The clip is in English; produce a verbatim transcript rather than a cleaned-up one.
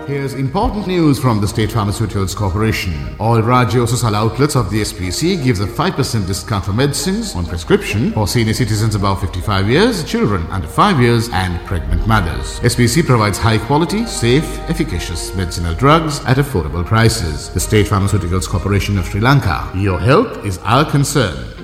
Here's important news from the State Pharmaceuticals Corporation. All Rajya Osasala outlets of the S P C gives a five percent discount for medicines on prescription for senior citizens above fifty-five years, children under five years and pregnant mothers. S P C provides high quality, safe, efficacious medicinal drugs at affordable prices. The State Pharmaceuticals Corporation of Sri Lanka. Your health is our concern.